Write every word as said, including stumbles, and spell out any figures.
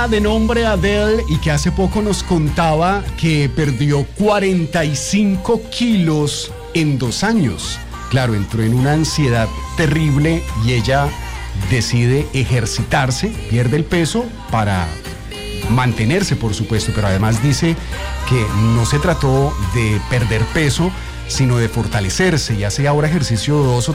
chica de nombre Adele y que hace poco nos contaba que perdió cuarenta y cinco kilos en dos años. Claro, entró en una ansiedad terrible y ella decide ejercitarse, pierde el peso para mantenerse, por supuesto, pero además dice que no se trató de perder peso, sino de fortalecerse, y hace ahora ejercicio dos o